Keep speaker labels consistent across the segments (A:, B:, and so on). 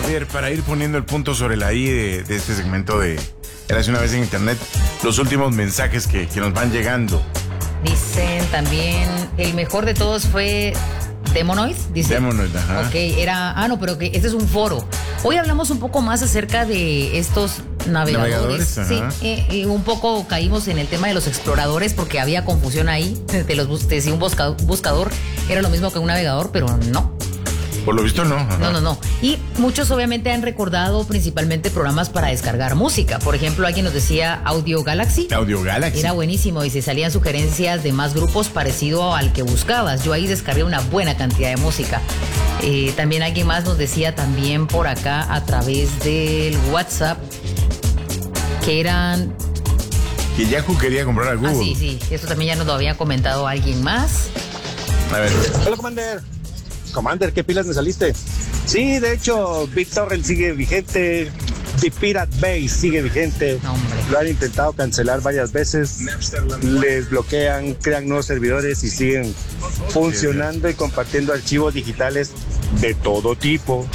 A: ver, para ir poniendo el punto sobre la I de este segmento de Érase una vez en Internet, los últimos mensajes que nos van llegando.
B: Dicen también, el mejor de todos fue Demonoid, dice.
A: Demonoid, ajá.
B: Ok, no, pero que este es un foro. Hoy hablamos un poco más acerca de estos navegadores. Sí, y un poco caímos en el tema de los exploradores porque había confusión ahí. De si un buscador era lo mismo que un navegador, pero no.
A: Por lo visto no. Ajá.
B: No. Y muchos obviamente han recordado principalmente programas para descargar música. Por ejemplo, alguien nos decía Audio Galaxy.
A: Audio Galaxy.
B: Era buenísimo y se salían sugerencias de más grupos parecido al que buscabas. Yo ahí descargué una buena cantidad de música. También alguien más nos decía también por acá a través del WhatsApp que eran...
A: Que Yahoo quería comprar a Google.
B: Sí. Eso también ya nos lo había comentado alguien más.
A: A ver.
C: Hola, Commander, ¿qué pilas me saliste? Sí, de hecho, BitTorrent sigue vigente, The Pirate Bay sigue vigente.
B: Hombre.
C: Lo han intentado cancelar varias veces, les bloquean, crean nuevos servidores y siguen funcionando y compartiendo archivos digitales de todo tipo.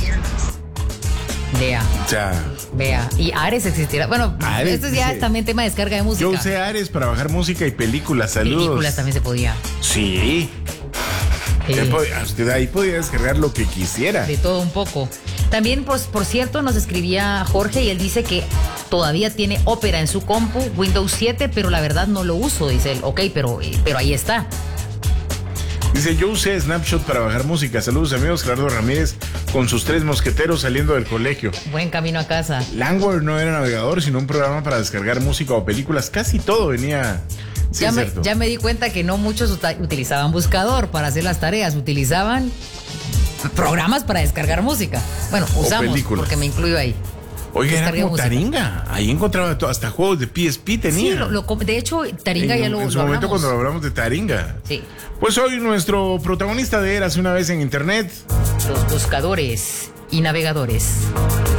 B: Vea. Y Ares existirá. Bueno,
A: Ares,
B: esto es ya también tema de descarga de música.
A: Yo usé Ares para bajar música y películas. Saludos.
B: Películas también se podía.
A: Sí. Usted ahí podía descargar lo que quisiera.
B: De todo un poco. También, pues, por cierto, nos escribía Jorge y él dice que todavía tiene Opera en su compu, Windows 7, pero la verdad no lo uso. Dice él, ok, pero ahí está.
A: Dice, yo usé Snapshot para bajar música. Saludos, amigos. Gerardo Ramírez con sus 3 mosqueteros saliendo del colegio.
B: Buen camino a casa.
A: Langware no era navegador, sino un programa para descargar música o películas. Casi todo venía... Sí,
B: ya me di cuenta que no muchos utilizaban buscador para hacer las tareas, utilizaban programas para descargar música. Bueno, usamos, porque me incluyo ahí.
A: Oiga, era como música. Taringa. Ahí encontraba hasta juegos de PSP tenía.
B: Sí, de hecho, Taringa ya lo
A: en su
B: lo
A: momento
B: hablamos.
A: cuando hablamos de Taringa.
B: Sí.
A: Pues hoy nuestro protagonista de Érase una vez en Internet.
B: Los buscadores y navegadores.